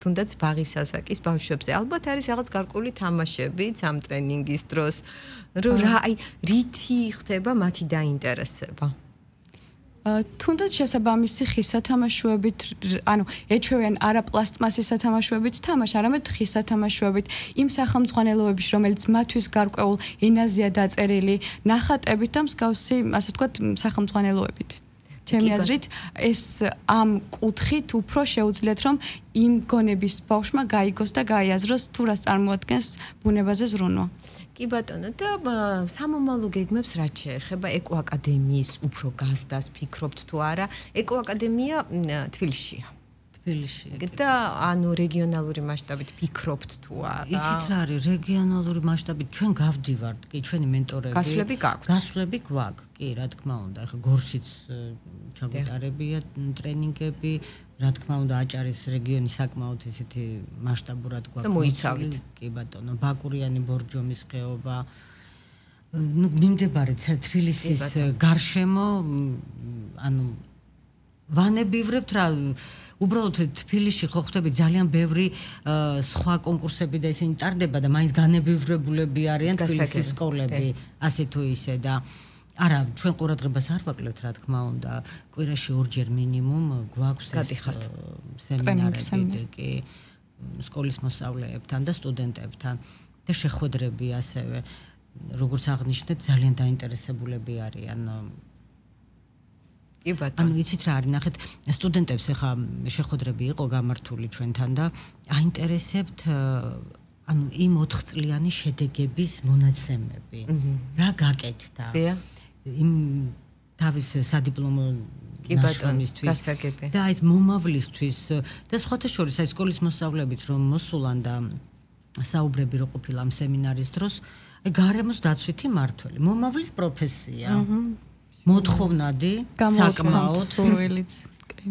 თუნდაც ბაღის ასაკის ბავშვებზე ალბათ არის რაღაც გარკვეული თამაშებიც ამ ტრენინგის დროს რომ რა აი რითი ხდება მათი დაინტერესება თუნდაც შესაბამისი ხის სათამაშოებით, ანუ ეჩვევიან არა პლასტმასის სათამაშოებით თამაშ, არამედ ხის სათამაშოებით, იმ სახელმძღვანელოების, რომელიც მათთვის გარკვეულ ენაზეა დაწერილი, ნახატებით და მსგავსი, ასე ვთქვათ, სახელმძღვანელოებით. ჩემი აზრით, ეს ამ კუთხით უფრო შეუძლიათ, რომ იმ გონების ბავშვმა გაიგოს და გაიაზროს, თუ რას წარმოადგენს ბუნებაზე ზრუნვა. კი ბატონო და სამომავლო გეგმებს რაც შეეხება ეკო აკადემიის უფრო გასდას ფიქრობთ თუ არა ეკო აკადემია თბილისშია და ანუ რეგიონალური მასშტაბით ფიქრობთ თუ არა იცით რა არის რეგიონალური მასშტაბით ჩვენ გავდივართ კი ჩვენი მენტორები გასვლები გვაქვს კი რა თქმა უნდა ახლა გორშიც ჩაგვიტარებია ტრენინგები რა თქმა უნდა აჭარის რეგიონი საკმაოდ ისეთი მასშტაბურად გვაქვს. და მოიცავთ. კი ბატონო, ბაკურიანი ბორჯომის ხეობა. ნუ მიმდებარე თბილისის გარშემო, ანუ ვანებივრებთ რა უბრალოდ თბილისში ხო ხდები ძალიან ბევრი სხვა კონკურსები და ისინი ტარდება და მაინც განებივრებულები არიან თბილისის სკოლები, ასე თუ ისე და არა, ჩვენ ყურადღებას არ ვაკლებთ, რა თქმა უნდა, კვირაში ორჯერ მინიმუმ გვაქვს სემინარები, კი, სკოლის მოსწავლეებთან და სტუდენტებთან და შეხვედრები ასევე, როგორც აღნიშნეთ, ძალიან დაინტერესებულები არიან. კი ბატონო. ანუ იცით რა არის, ნახეთ, სტუდენტებს ახლა შეხვედრები იყო გამართული ჩვენთან და აინტერესებთ ანუ იმ 4 წლიანი შედეგების მონაცემები. რა გაკეთდა? იმ თავის სადიპლომო ნაშრომისთვის გასაგები და ეს მომავლისთვის და სხვათა შორის აი სკოლის მოსწავლეებით რომ მოსულან და საუბრები რო ყოფილა ამ სემინარის დროს აი გარემოს დაცვითი მართველი მომავლის პროფესია მოთხოვნადი საკმაოდ სურვილიც